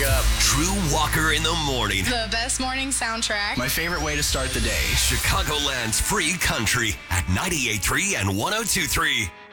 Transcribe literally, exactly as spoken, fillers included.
up. Drew Walker in the morning. The best morning soundtrack. My favorite way to start the day. Chicagoland's free country at ninety-eight point three and one oh two point three.